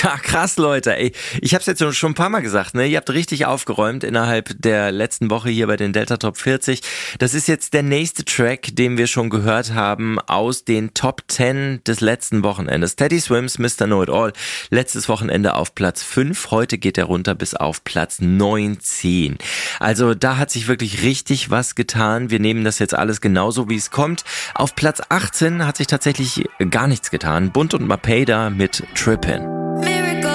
Ja, krass, Leute. Ey, ich habe es jetzt schon ein paar Mal gesagt, ne? Ihr habt richtig aufgeräumt innerhalb der letzten Woche hier bei den Delta Top 40. Das ist jetzt der nächste Track, den wir schon gehört haben aus den Top 10 des letzten Wochenendes. Teddy Swims, Mr. Know It All. Letztes Wochenende auf Platz 5. Heute geht er runter bis auf Platz 19. Also da hat sich wirklich richtig was getan. Wir nehmen das jetzt alles genauso, wie es kommt. Auf Platz 18 hat sich tatsächlich gar nichts getan. Bunt und Mapeda mit Trippin'.